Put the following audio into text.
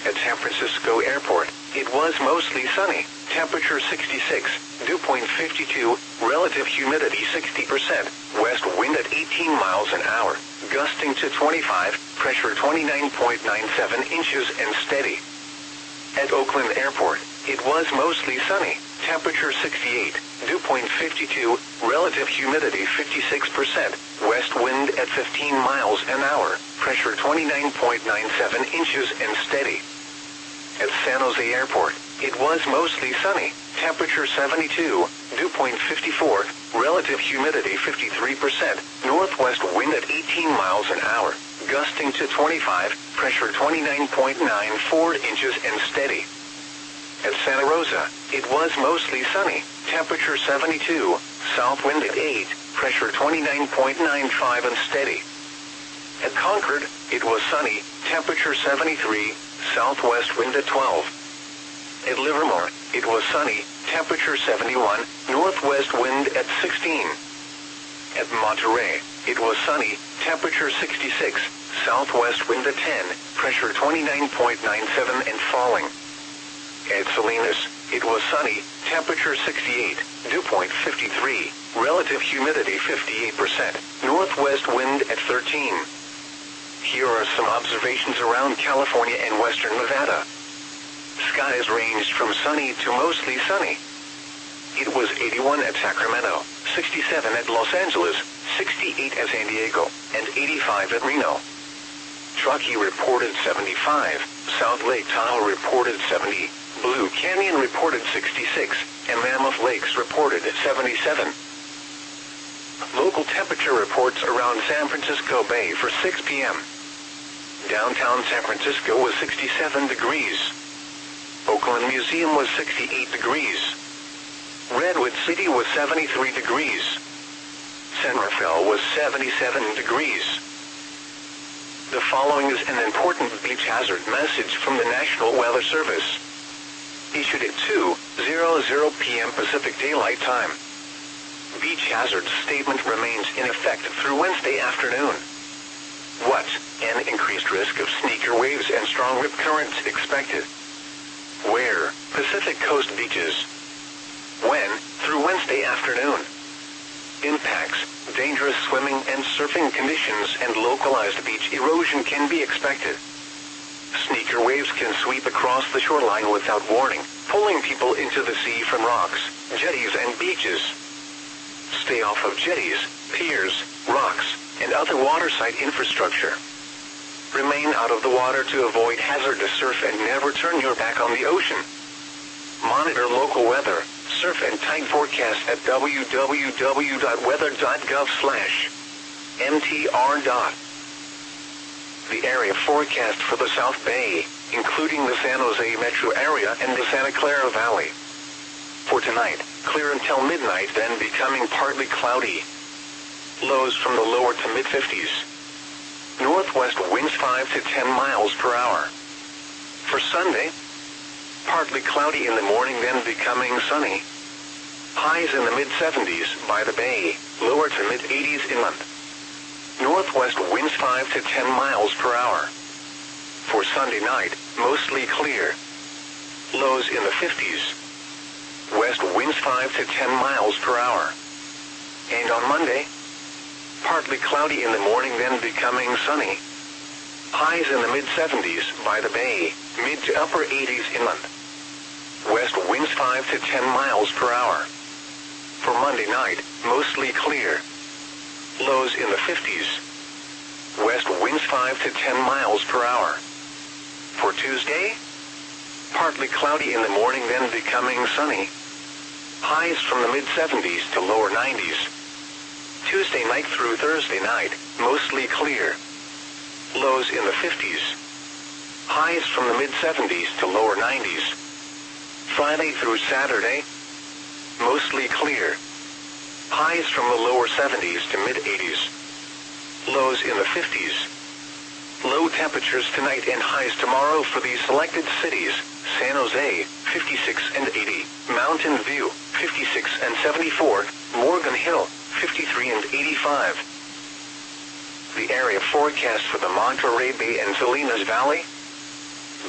At San Francisco Airport, it was mostly sunny, temperature 66, dew point 52, relative humidity 60%, west wind at 18 miles an hour, gusting to 25, pressure 29.97 inches and steady. At Oakland Airport, it was mostly sunny, temperature 68, dew point 52, relative humidity 56%, west wind at 15 miles an hour, pressure 29.97 inches and steady. At San Jose Airport, it was mostly sunny, temperature 72, dew point 54, relative humidity 53%, northwest wind at 18 miles an hour, gusting to 25, pressure 29.94 inches and steady. At Santa Rosa, it was mostly sunny, temperature 72, south wind at 8, pressure 29.95 and steady. At Concord, it was sunny, temperature 73, southwest wind at 12. At Livermore, it was sunny, temperature 71, northwest wind at 16. At Monterey, it was sunny, temperature 66, southwest wind at 10, pressure 29.97 and falling. At Salinas, it was sunny, temperature 68, dew point 53, relative humidity 58%, northwest wind at 13. Here are some observations around California and western Nevada. Skies ranged from sunny to mostly sunny. It was 81 at Sacramento, 67 at Los Angeles, 68 at San Diego, and 85 at Reno. Truckee reported 75, South Lake Tahoe reported 70, Blue Canyon reported 66, and Mammoth Lakes reported 77. Local temperature reports around San Francisco Bay for 6 p.m. Downtown San Francisco was 67 degrees. Oakland Museum was 68 degrees. Redwood City was 73 degrees. San Rafael was 77 degrees. The following is an important beach hazard message from the National Weather Service. Issued at 2:00 p.m. Pacific Daylight Time. Beach hazard statement remains in effect through Wednesday afternoon. What? An increased risk of sneaker waves and strong rip currents expected. Where? Pacific Coast beaches. When? Through Wednesday afternoon. Impacts, dangerous swimming and surfing conditions and localized beach erosion can be expected. Sneaker waves can sweep across the shoreline without warning, pulling people into the sea from rocks, jetties and beaches. Stay off of jetties, piers, rocks, and other waterside infrastructure. Remain out of the water to avoid hazardous surf and never turn your back on the ocean. Monitor local weather, surf and tide forecast at www.weather.gov/mtr. The area forecast for the South Bay, including the San Jose metro area and the Santa Clara Valley. For tonight, clear until midnight, then becoming partly cloudy. Lows from the lower to mid-50s. Northwest winds 5 to 10 miles per hour. For Sunday, partly cloudy in the morning, then becoming sunny. Highs in the mid-70s by the bay, lower to mid-80s inland. Northwest winds 5 to 10 miles per hour. For Sunday night, mostly clear. Lows in the 50s. West winds 5 to 10 miles per hour. And on Monday, partly cloudy in the morning, then becoming sunny. Highs in the mid-70s by the bay, mid to upper 80s inland. West winds 5 to 10 miles per hour. For Monday night, mostly clear. Lows in the 50s. West winds 5 to 10 miles per hour. For Tuesday, partly cloudy in the morning, then becoming sunny. Highs from the mid-70s to lower 90s. Tuesday night through Thursday night, mostly clear. Lows in the 50s. Highs from the mid-70s to lower 90s. Friday through Saturday, mostly clear. Highs from the lower 70s to mid-80s. Lows in the 50s. Low temperatures tonight and highs tomorrow for these selected cities: San Jose, 56 and 80, Mountain View, 56 and 74, Morgan Hill, 53 and 85. The area forecast for the Monterey Bay and Salinas Valley: